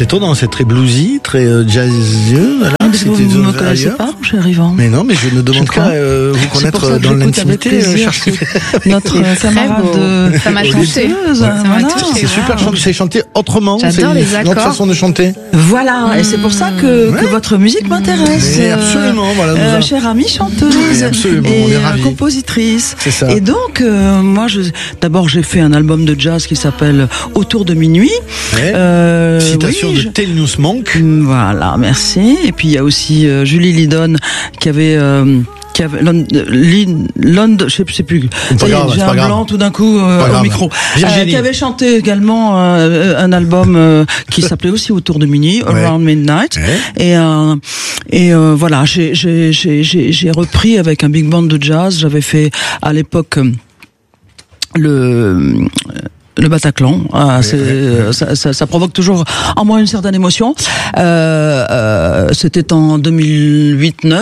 C'est étonnant, c'est très bluesy, très jazzieux. Voilà, Vous ne me connaissez pas, cher Yvan? Mais non, mais je ne demande qu'à vous connaître dans l'intimité. Notre camarade ça m'a touché. C'est super, c'est chanté autrement. J'adore les accords. Notre façon de chanter. Voilà, et c'est pour ça que votre musique m'intéresse. Absolument, voilà. Chère amie chanteuse et compositrice. C'est ça. Et donc, moi, d'abord, j'ai fait un album de jazz qui s'appelle Autour de minuit. Citation de Thelonious Monk. Voilà, merci. Et puis il y a aussi Julie Lydon qui avait je sais plus. J'ai un blanc tout d'un coup au micro. Qui avait chanté également un album qui s'appelait aussi Autour de minuit, Around Midnight. Et voilà, j'ai repris avec un big band de jazz. J'avais fait à l'époque le Bataclan, ça provoque toujours en moi une certaine émotion. C'était en 2008-9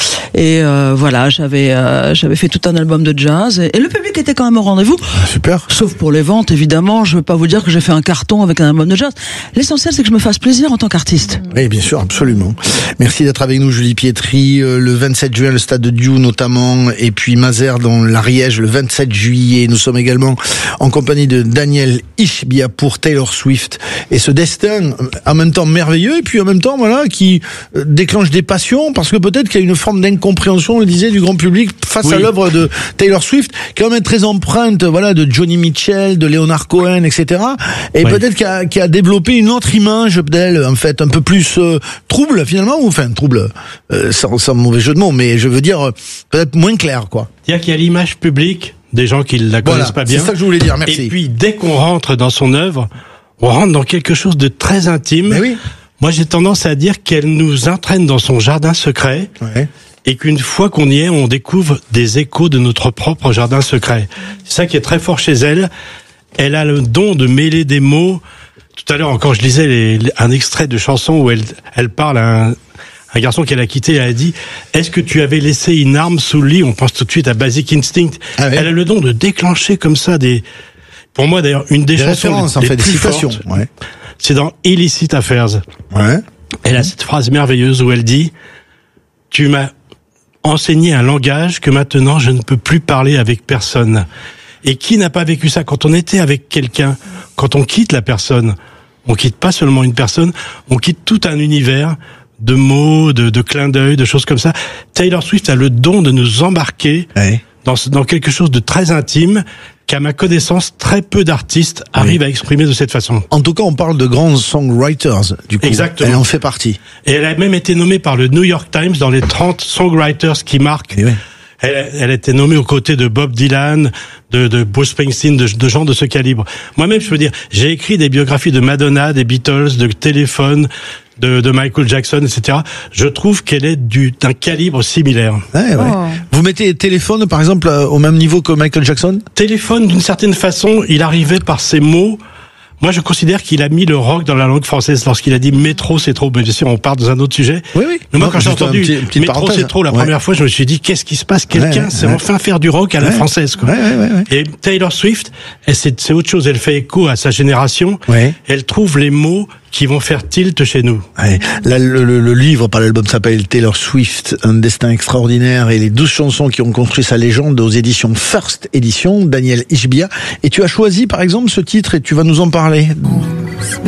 et voilà, j'avais fait tout un album de jazz et le public était quand même au rendez-vous. Super. Sauf pour les ventes, évidemment. Je veux pas vous dire que j'ai fait un carton avec un album de jazz. L'essentiel, c'est que je me fasse plaisir en tant qu'artiste. Oui, bien sûr, absolument. Merci d'être avec nous, Julie Pietri. Le 27 juin, le Stade de Diou notamment, et puis Mazères dans l'Ariège le 27 juillet. Nous sommes également en compagnie de Daniel Ishbia pour Taylor Swift. Et ce destin, en même temps merveilleux, et puis en même temps, voilà, qui déclenche des passions, parce que peut-être qu'il y a une forme d'incompréhension, on le disait, du grand public face à l'œuvre de Taylor Swift, qui est quand même très empreinte, voilà, de Johnny Mitchell, de Leonard Cohen, etc. Et peut-être qu'il a développé une autre image d'elle, en fait, un peu plus trouble, finalement, ou enfin, trouble, sans mauvais jeu de mots, mais je veux dire, peut-être moins clair, quoi. C'est-à-dire qu'il y a l'image publique des gens qui la connaissent pas bien. C'est ça que je voulais dire, merci. Et puis, dès qu'on rentre dans son œuvre, on rentre dans quelque chose de très intime. Mais oui. Moi, j'ai tendance à dire qu'elle nous entraîne dans son jardin secret. Ouais. Et qu'une fois qu'on y est, on découvre des échos de notre propre jardin secret. C'est ça qui est très fort chez elle. Elle a le don de mêler des mots. Tout à l'heure, encore, je lisais un extrait de chanson où elle parle à un garçon qu'elle a quitté. Elle a dit « Est-ce que tu avais laissé une arme sous le lit ?» On pense tout de suite à Basic Instinct. Ah oui. Elle a le don de déclencher comme ça pour moi d'ailleurs, une des chansons les plus fortes. Ouais. C'est dans Illicit Affairs. Ouais. Elle a cette phrase merveilleuse où elle dit « Tu m'as enseigné un langage que maintenant je ne peux plus parler avec personne. » Et qui n'a pas vécu ça? Quand on était avec quelqu'un, quand on quitte la personne, on quitte pas seulement une personne, on quitte tout un univers de mots, de clins d'œil, de choses comme ça. Taylor Swift a le don de nous embarquer dans quelque chose de très intime, qu'à ma connaissance, très peu d'artistes arrivent à exprimer de cette façon. En tout cas, on parle de grands songwriters, du coup. Exactement. Elle en fait partie. Et elle a même été nommée par le New York Times dans les 30 songwriters qui marquent. Oui. Elle a été nommée aux côtés de Bob Dylan, de Bruce Springsteen, de gens de ce calibre. Moi-même, je peux dire, j'ai écrit des biographies de Madonna, des Beatles, de Téléphone, de Michael Jackson, etc. Je trouve qu'elle est d'un calibre similaire. Ouais. Oh. Vous mettez Téléphone, par exemple, au même niveau que Michael Jackson? Téléphone, d'une certaine façon, il arrivait par ses mots. Moi, je considère qu'il a mis le rock dans la langue française lorsqu'il a dit métro, c'est trop. Mais bien sûr, on part dans un autre sujet. Oui. Mais moi, quand j'ai entendu métro, c'est trop, la première fois, je me suis dit, qu'est-ce qui se passe? Quelqu'un sait enfin faire du rock à la française, quoi. Et Taylor Swift, c'est autre chose. Elle fait écho à sa génération. Elle trouve les mots qui vont faire tilt chez nous. Là, le livre par l'album s'appelle Taylor Swift, un destin extraordinaire, et les 12 chansons qui ont construit sa légende aux éditions First Edition, Daniel Ishbia. Et tu as choisi, par exemple, ce titre et tu vas nous en parler.